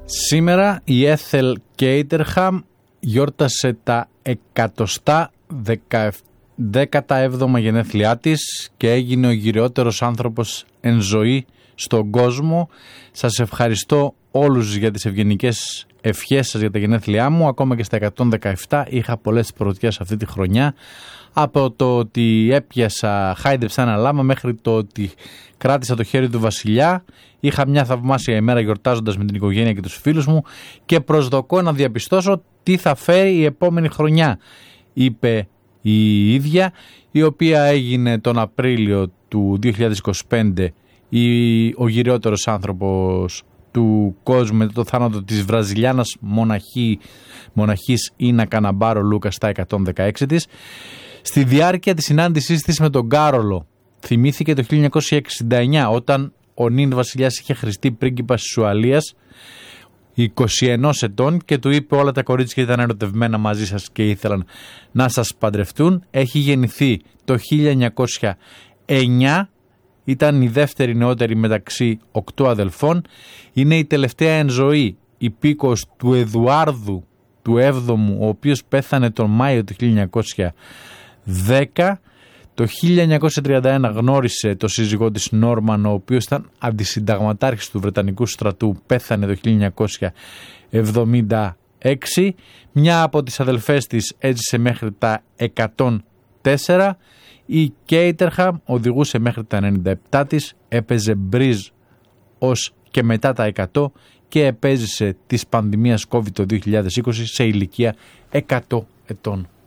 Σήμερα η Έθελ Κέιτερχαμ γιόρτασε τα 117 γενέθλιά της και έγινε ο γυριότερος άνθρωπος εν ζωή στον κόσμο. Σας ευχαριστώ όλους για τις ευγενικές ευχές σας για τα γενέθλιά μου. Ακόμα και στα 117 είχα πολλές πρωτιές αυτή τη χρονιά. Από το ότι έπιασα, χάιδευσα ένα λάμα, μέχρι το ότι κράτησα το χέρι του βασιλιά. Είχα μια θαυμάσια ημέρα γιορτάζοντας με την οικογένεια και τους φίλους μου και προσδοκώ να διαπιστώσω τι θα φέρει η επόμενη χρονιά, είπε η ίδια, η οποία έγινε τον Απρίλιο του 2025 ο γυριότερος άνθρωπος του κόσμου μετά το θάνατο της Βραζιλιάνας μοναχής Ίνα Καναμπάρο Λούκα στα 116 της. Στη διάρκεια της συνάντησής της με τον Κάρολο, θυμήθηκε το 1969 όταν ο νυν βασιλιάς είχε χρηστεί πρίγκιπας της Ουαλίας 21 ετών και του είπε όλα τα κορίτσια ήταν ερωτευμένα μαζί σας και ήθελαν να σας παντρευτούν. Έχει γεννηθεί το 1909, ήταν η δεύτερη νεότερη μεταξύ 8 αδελφών, είναι η τελευταία εν ζωή υπήκοος του Εδουάρδου του 7ου, ο οποίος πέθανε τον Μάιο του 1910. Το 1931 γνώρισε το σύζυγό της Νόρμαν, ο οποίος ήταν αντισυνταγματάρχης του Βρετανικού στρατού, πέθανε το 1976. Μια από τις αδελφές της έζησε μέχρι τα 104. Η Κέιτερχαμ οδηγούσε μέχρι τα 97 της, έπαιζε μπριζ ως και μετά τα 100 και επέζησε της πανδημίας COVID το 2020 σε ηλικία 100 ετών.